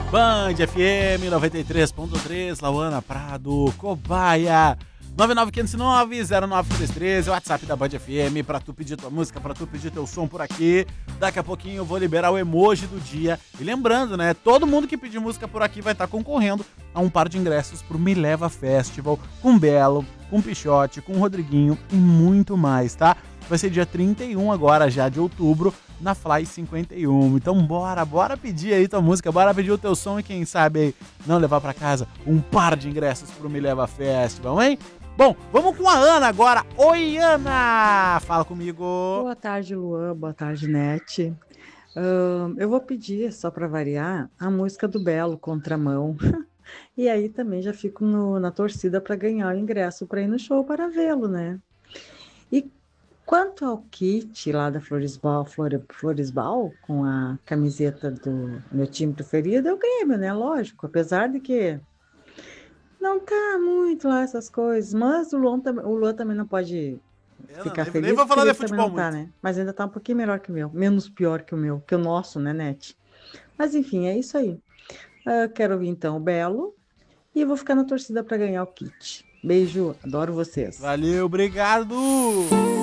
Band FM 93.3, Lauana Prado, Cobaia, 99509-0933, o WhatsApp da Band FM pra tu pedir tua música, pra tu pedir teu som por aqui. Daqui a pouquinho eu vou liberar o emoji do dia. E lembrando, né, todo mundo que pedir música por aqui vai estar concorrendo a um par de ingressos pro Me Leva Festival, com Belo, com Pichote, com Rodriguinho e muito mais, tá? Vai ser dia 31 agora, já de outubro, na Fly 51. Então bora pedir aí tua música, bora pedir o teu som e quem sabe aí não levar pra casa um par de ingressos pro Me Leva Festival, hein? Bom, vamos com a Ana agora. Oi, Ana! Fala comigo. Boa tarde, Luan. Boa tarde, Nete. Eu vou pedir, só para variar, a música do Belo, Contramão. E aí também já fico na torcida para ganhar o ingresso para ir no show para vê-lo, né? E quanto ao kit lá da Floresbal, com a camiseta do meu time preferido, é o Grêmio, né? Lógico, apesar de que não tá muito lá essas coisas, mas o Luan também não pode ficar Nem feliz, vou porque falar de ele também futebol não tá, muito. né? Mas ainda tá um pouquinho melhor que o meu, menos pior que o meu, que o nosso, né, Nete? Mas enfim, é isso aí. Eu quero ouvir então o Belo e vou ficar na torcida para ganhar o kit. Beijo, adoro vocês. Valeu, obrigado!